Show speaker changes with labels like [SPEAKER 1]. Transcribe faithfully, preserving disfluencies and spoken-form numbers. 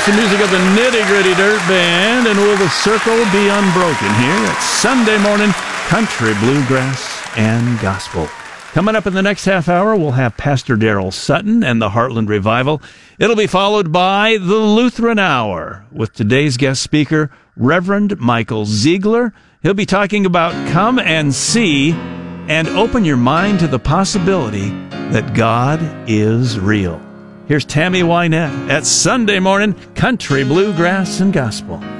[SPEAKER 1] some music of the Nitty Gritty Dirt Band, and will the circle be unbroken here at Sunday morning country, bluegrass, and gospel. Coming up in the next half hour, we'll have Pastor Daryl Sutton and the Heartland Revival. It'll be followed by the Lutheran Hour with today's guest speaker, Reverend Michael Ziegler. He'll be talking about come and see and open your mind to the possibility that God is real. Here's Tammy Wynette at Sunday morning country, bluegrass, and gospel.